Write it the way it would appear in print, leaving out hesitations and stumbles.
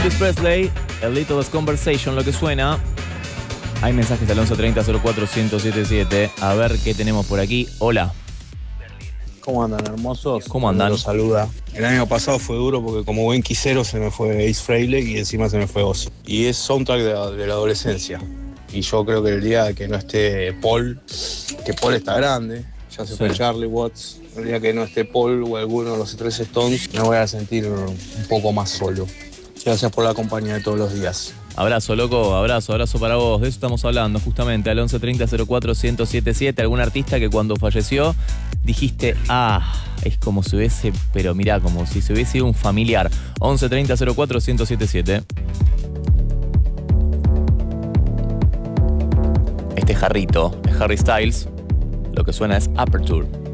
Elvis Presley, A Little Conversation, lo que suena. Hay mensajes al 1130-04-1077. A ver qué tenemos por aquí. Hola. ¿Cómo andan, hermosos? ¿Cómo andan? Los saluda. El año pasado fue duro porque como buen quisero se me fue Ace Frehley y encima se me fue Ozzy. Y es soundtrack de la adolescencia. Y yo creo que el día que no esté Paul, que Paul está grande, ya se fue Charlie Watts, el día que no esté Paul o alguno de los tres Stones, me voy a sentir un poco más solo. Gracias por la compañía de todos los días. Abrazo, loco, abrazo para vos. De eso estamos hablando justamente al 1130-04-1077. Algún artista que cuando falleció dijiste, es como si hubiese, pero mirá, como si se hubiese sido un familiar. 1130-04-1077. Este jarrito es Harry Styles. Lo que suena es Aperture.